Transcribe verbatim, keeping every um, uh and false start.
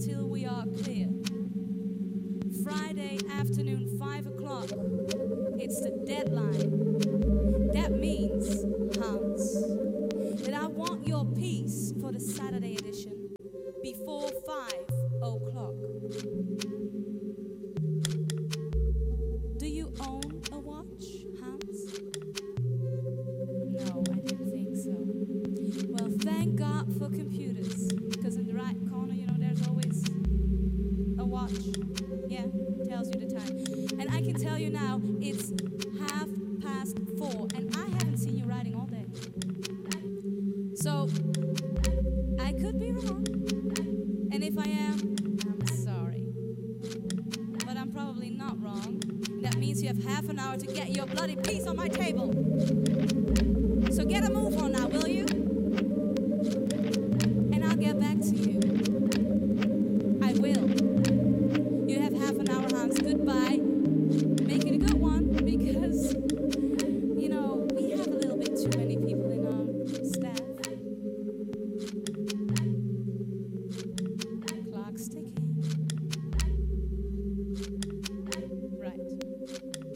until we are clear. Friday afternoon, five o'clock. It's the deadline. That means, Hans, that I want your piece for the Saturday edition before five o'clock. Do you own a watch, Hans? No, I didn't think so. Well, thank God for computers, because in the right corner, you know, there's always a watch. Yeah, tells you the time. And I can tell you now, it's half past four, and I haven't seen you writing all day. So, I could be wrong. And if I am, I'm sorry. But I'm probably not wrong. That means you have half an hour to get your bloody piece on my table. So get a move on now, will you?